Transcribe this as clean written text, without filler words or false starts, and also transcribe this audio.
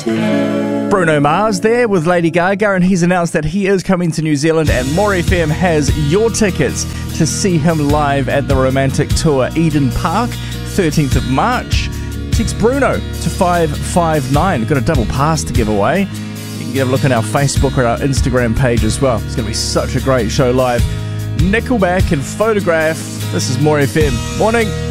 Bruno Mars there with Lady Gaga, and he's announced that he is coming to New Zealand, and More FM has your tickets to see him live at the romantic tour Eden Park, 13th of March. Text Bruno to 559. We've got a double pass to give away. You can have a look on our Facebook or our Instagram page as well. It's going to be such a great show live. Nickelback and Photograph. This is More FM. Morning.